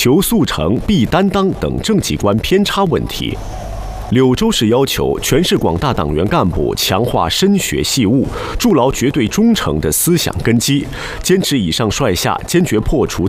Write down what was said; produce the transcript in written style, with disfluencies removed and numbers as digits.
求速成、必担当等政绩观偏差问题。柳州市要求全市广大党员干部强化深学细务，筑牢绝对忠诚的思想根基，坚持以上率下，坚决破除